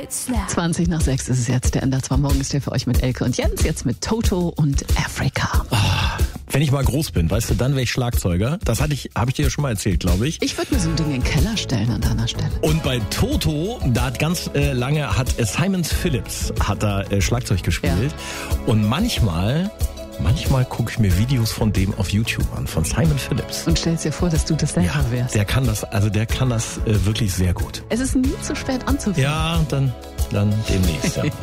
It's now. 20 nach 6 ist es jetzt. Der NDR 2 Morgenstern für euch mit Elke und Jens. Jetzt mit Toto und Afrika. Wenn ich mal groß bin, weißt du, dann wäre ich Schlagzeuger. Das habe ich dir ja schon mal erzählt, glaube ich. Ich würde mir so ein Ding in den Keller stellen an deiner Stelle. Und bei Toto, da hat ganz lange Simon Phillips da Schlagzeug gespielt. Ja. Und manchmal gucke ich mir Videos von dem auf YouTube an, von Simon Phillips. Und stellst dir vor, dass du das selber wärst. Der kann das wirklich sehr gut. Es ist nie zu spät anzufangen. Ja, dann demnächst, ja.